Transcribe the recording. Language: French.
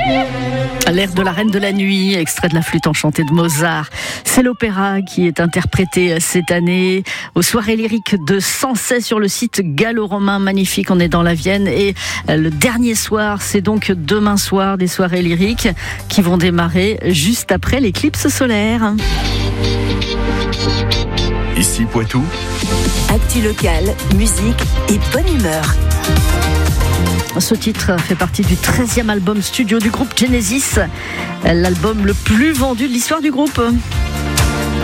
L'air de la Reine de la Nuit, extrait de la Flûte enchantée de Mozart. C'est l'opéra qui est interprété cette année aux soirées lyriques de Sancey sur le site gallo-romain. Magnifique, on est dans la Vienne. Et le dernier soir, c'est donc demain soir, des soirées lyriques qui vont démarrer juste après l'éclipse solaire. Ici Poitou. Actu locale, musique et bonne humeur. Ce titre fait partie du 13e album studio du groupe Genesis, l'album le plus vendu de l'histoire du groupe.